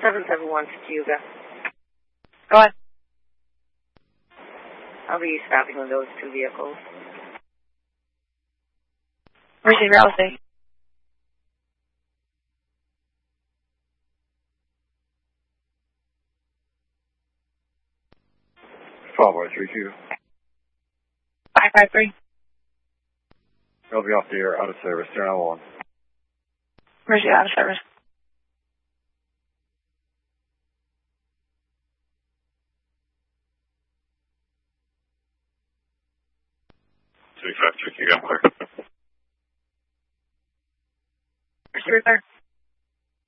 771 Cayuga. Go ahead. I'll be stopping with those two vehicles. Receive your LC. Followed by 32. 553. I'll be off the air, out of service, turn on 1. Receive out of service. Clear. Receive clear.